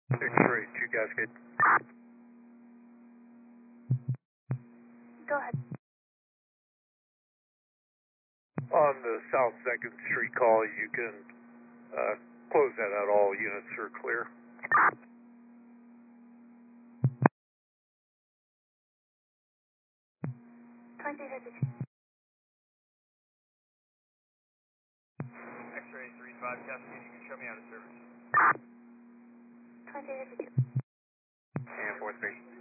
X-ray, 2 Cascade. Go ahead. On the South 2nd Street call, you can close that out. All units are clear. X-ray 35 Cascade, you can show me out of service. 2052. And 4-3.